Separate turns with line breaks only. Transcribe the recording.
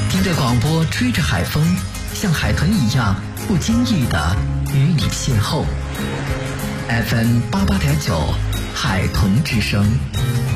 听着广播，吹着海风，像海豚一样不经意的与你邂逅。FM 88.9，海豚之声。